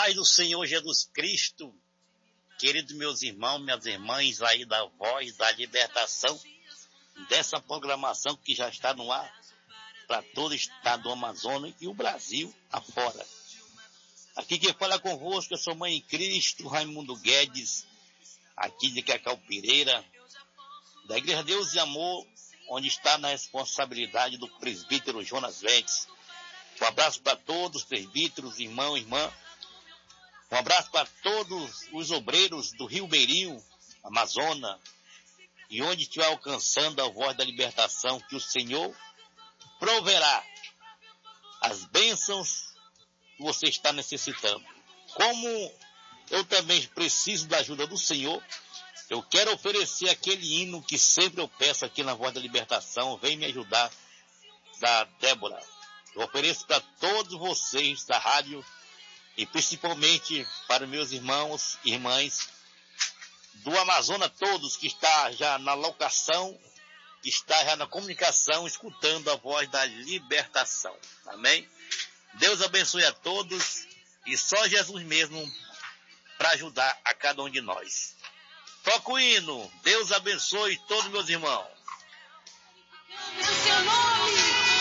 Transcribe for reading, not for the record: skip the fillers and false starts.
paz do Senhor Jesus Cristo, queridos meus irmãos, minhas irmãs aí da Voz da Libertação, dessa programação que já está no ar para todo o estado do Amazonas e o Brasil afora. Aqui quem fala convosco, eu sou Mãe em Cristo, Raimundo Guedes, aqui de Cacau Pereira, da Igreja Deus e Amor, onde está na responsabilidade do presbítero Jonas Ventes. Um abraço para todos os presbíteros, irmão e irmã. Um abraço para todos os obreiros do Rio Beirinho, Amazonas, e onde estiver alcançando a voz da libertação, que o Senhor proverá as bênçãos que você está necessitando. Como eu também preciso da ajuda do Senhor, eu quero oferecer aquele hino que sempre eu peço aqui na Voz da Libertação. Vem me ajudar, da Débora. Eu ofereço para todos vocês da rádio e principalmente para meus irmãos e irmãs do Amazonas todos que está já na locação, que está já na comunicação, escutando a Voz da Libertação. Amém? Deus abençoe a todos e só Jesus mesmo para ajudar a cada um de nós. Toca o hino. Deus abençoe todos meus irmãos. Seu nome.